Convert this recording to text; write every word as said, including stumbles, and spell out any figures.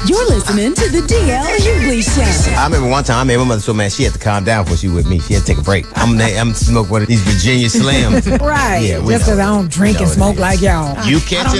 You're listening to the D L Hughley Show. I remember one time, I made my mother so mad, she had to calm down before she was with me. She had to take a break. I'm I'm smoke one of these Virginia Slims. Right. Yeah, we Just because know. I don't drink We and know smoke it. like y'all. You catch